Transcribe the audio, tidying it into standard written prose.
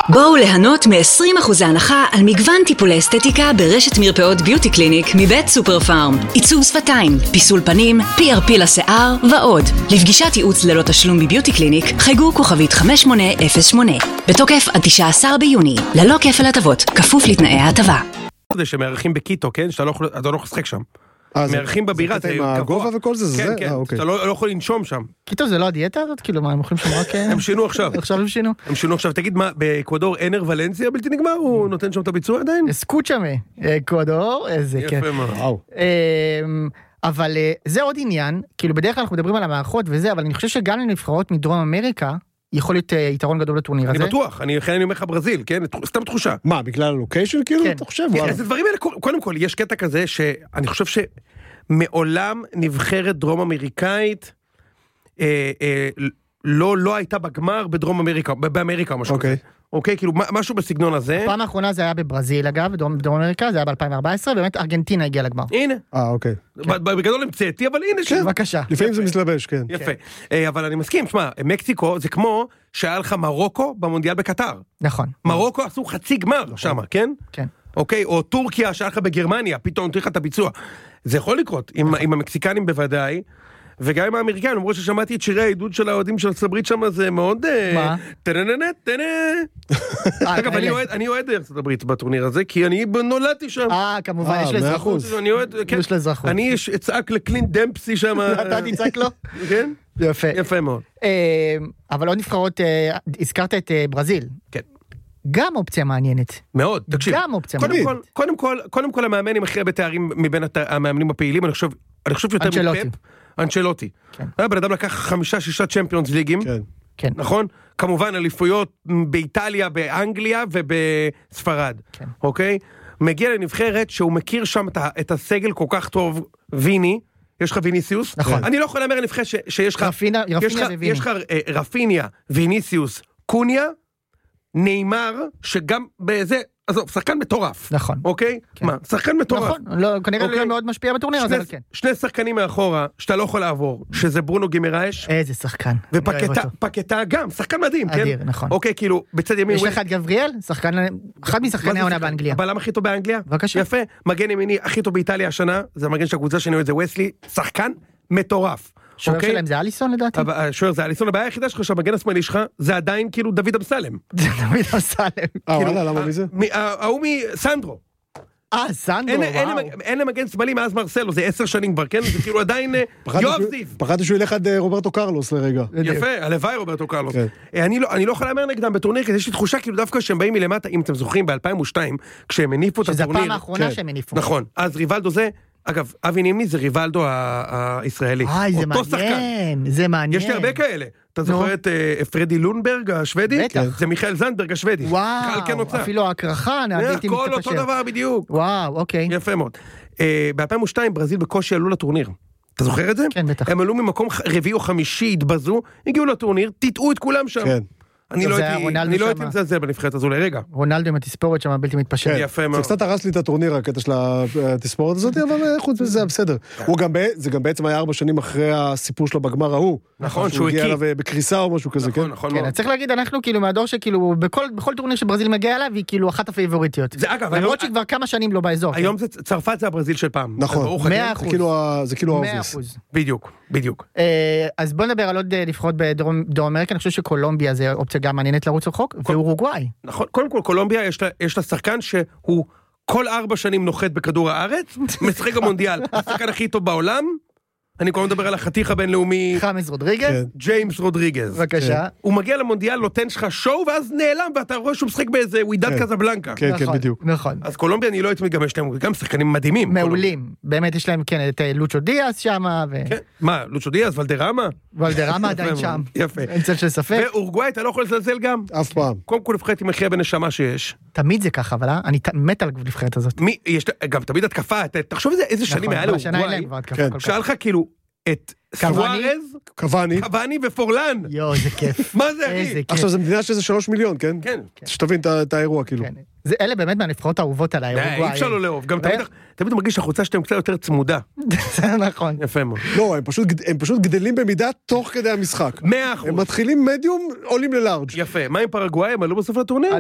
בואו ליהנות מ-20% הנחה על מגוון טיפולי אסתטיקה ברשת מרפאות ביוטי קליניק מבית סופר פארם. עיצוב שפתיים, פיסול פנים, PRP לשיער ועוד. לפגישת ייעוץ ללא תשלום בביוטי קליניק, חייגו כוכבית 5808. בתוקף עד 19 ביוני, ללא כפל הטבות, כפוף לתנאי ההטבה. זה שמארחים בקיטו, כן? שאתה לא יכול לשחק שם. מארחים בבירה, זה עם הגובה וכל זה? כן, כן, אתה לא יכול לנשום שם. קיטו זה לא הדיאטה הזאת? כאילו מה, הם אוכלים שם רק... הם שינו עכשיו. עכשיו הם שינו. הם שינו עכשיו, תגיד מה, באקוודור אנר ולנסיה בלתי נגמר, הוא נותן שם את הביצוע עדיין? סקוצ'מי, אקוודור, איזה כן. יפה מאוד. אבל זה עוד עניין, כאילו בדרך כלל אנחנו מדברים על המערכות וזה, אבל אני חושב שגם לנבחרות מדרום אמריקה, יכול להיות יתרון גדול לטורניר הזה. אני בטוח, אני אומר לך ברזיל, כן? סתם תחושה. מה, בגלל הלוקיישן כאילו? אתה חושב? אז הדברים האלה, קודם כל, יש קטע כזה שאני חושב שמעולם נבחרת דרום אמריקאית לא הייתה בגמר בדרום אמריקה, באמריקה או משהו כזה. אוקיי, כאילו משהו בסגנון הזה. הפעם האחרונה זה היה בברזיל אגב, בדרום אמריקה, זה היה ב-2014, באמת ארגנטינה הגיעה לגמר. הנה. אוקיי. בגדול המצאתי, אבל הנה. כן, בבקשה. לפעמים זה מסלבש, כן. יפה. אבל אני מסכים, שמה, מקסיקו זה כמו שהיה לך מרוקו במונדיאל בקטר. נכון. מרוקו עשו חצי גמר שם, כן? כן. אוקיי, או טורקיה שהיה לך בגרמניה, פתאום נותן לך את הביצוע. זה יכול לקרות, עם המקסיקנים בוודאי, וגם עם האמריקאים, למרות ששמעתי את שירי העידוד של האוהדים של ארצות הברית שם, זה מאוד... מה? אגב, אני אוהד ארצות הברית בטורניר הזה, כי אני נולדתי שם. כמובן, יש לאזרחות. יש לאזרחות. אני אצעק לקלין דמפסי שם. אתה תצעק לו? כן? יפה. יפה מאוד. אבל עוד נבחרות, הזכרת את ברזיל. כן. גם אופציה מעניינת. מאוד, תקשיב. גם אופציה מעניינת. קודם כל המאמן עם הכי הרבה תארים מבין המאמנים הפעילים, אני חושב שיותר מפפ. אנצ'לוטי. בן אדם לקח 5-6 צ'מפיונס ליגים. כן. נכון? כמובן אליפויות באיטליה, באנגליה ובספרד. אוקיי? מגיע לנבחרת שהוא מכיר שם את הסגל כל כך טוב, ויני, יש לך ויניסיוס? נכון. אני לא יכול לאמר לנבחרת שיש לך... רפיניה וויני. יש לך רפיניה, ויניסיוס, קוניה, ניימר, שגם בזה... אז שחקן מטורף. נכון. אוקיי? מה? שחקן מטורף. נכון. לא, כנראה לא מאוד משפיע בטורניר הזה, אבל כן. שני שחקנים מאחורה, שאתה לא יכול לעבור, שזה ברונו גימרייש. איזה שחקן. ופקטה גם, שחקן מדהים, כן? אדיר, נכון. אוקיי, כאילו, בצד ימין... יש לך את גבריאל, אחד משחקני העונה באנגליה. הבלם הכי טוב באנגליה? בבקשה. יפה. מגן ימיני הכי טוב באיטליה השנה, זה המגן של הקבוצה שאני אוהד, זה וסלי, שחקן מטורף. שוער שלהם זה אליסון לדעתי? השוער זה אליסון, הבעיה היחידה שלך שהמגן השמאלי שלך זה עדיין כאילו דוד אמסלם. זה דוד אמסלם. וואלה, למה מזה? ההוא מסנדרו. סנדרו, וואו. אין למגן שמאלי מאז מרסלו, זה 10 שנים כבר, כן? זה כאילו עדיין יואב זיו. פחדתי שהוא ילך עד רוברטו קרלוס לרגע. יפה, הלוואי רוברטו קרלוס. אני לא יכול לאמר נגדם בטורניר, כי יש לי תחושה כאילו דווקא שהם באים מלמטה, אם אתם זוכרים ב-2002, כשהם הניפו את הטורניר. שזה הפעם האחרונה שהם הניפו. נכון, אז ריבלדו זה, אגב, אבי נימני זה ריבלדו הישראלי. זה מעניין, זה מעניין. יש לי הרבה כאלה. אתה זוכר את פרדי לונברג השוודי? בטח. זה מיכאל זנדברג השוודי. וואו, אפילו הקרחן. הכל אותו דבר בדיוק. וואו, אוקיי. יפה מאוד. ב-2002 ברזיל בקושי עלו לטורניר. אתה זוכר את זה? כן, בטח. הם עלו ממקום רביעי או חמישי, התבזו, הגיעו לטורניר, תטעו את כולם שם. כן. אני לא הייתי מזלזל בנבחרת הזו לרגע. רונלדו עם התספורת שם בלתי מתפשר. יפה מאוד. זה קצת הרס לי את הטורניר, הקטע של התספורת הזאת, אבל חוץ מזה זה בסדר. זה גם בעצם היה 4 שנים אחרי הסיפור שלו בגמר ההוא. נכון, שהוא שהוא הגיע הקיא. אליו בקריסה או משהו כזה, כן? נכון כן, מאוד. צריך להגיד, אנחנו כאילו מהדור שכאילו, בכל טורניר שברזיל מגיע אליו, היא כאילו אחת הפייבוריטיות. זה אגב, למרות שכבר כמה שנים לא באזור. היום צרפת זה הברזיל של פעם. נכון. 100%. זה כאילו האובייס. 100%. בדיוק. אז בוא נדבר על עוד נבחרות בדרום אמריקה, אני חושב שקולומביה זה אופציה גם מעניינת לרוץ רחוק, ואורוגוואי. נכון, קודם כל קולומביה יש לה שחקן שהוא כל 4 שנים נוחת בכדור הארץ, משחק המונדיאל, השחקן הכי טוב בעולם, אני כבר מדבר על החתיך הבינלאומי, חמאס רודריגז. ג'יימס רודריגז. בבקשה. הוא מגיע למונדיאל, נותן לך שואו, ואז נעלם, ואתה רואה שהוא משחק באיזה ווידד קזבלנקה. כן, כן, בדיוק. נכון. אז קולומביה אני לא הייתי גם יש להם גם שחקנים מדהימים. מעולים. באמת יש להם, כן, את לוצ'ו דיאס שם. מה, לוצ'ו דיאס, ולדרמה? ולדרמה עדיין שם. יפה. אין צל של ספק. ואורוגוואי, אתה לא יכול לזלזל גם? אף פעם. קודם כל נבחרת עם הכי הרבה נשמה שיש. תמיד זה ככה, אבל אני מת על הנבחרת הזאת. גם תמיד התקפה, תחשוב איזה שנים היה לאורוגוואי. שאל לך כאילו את סוארז, קוואני ופורלן. יו, זה כיף. מה זה, אחי? עכשיו, זה מדינה שזה 3 מיליון, כן? כן. שתבין את האירוע, כאילו. אלה באמת מהנבחרות האהובות עליי. אי אפשר לא לאהוב. גם תמיד מרגיש שהחוצה שלהם קצת יותר צמודה. זה נכון. יפה מאוד. לא, הם פשוט גדלים במידה תוך כדי המשחק. 100%. הם מתחילים מדיום, עולים ללארג'. יפה. מה עם פרגוואי? הם עלו בסוף לטורניר?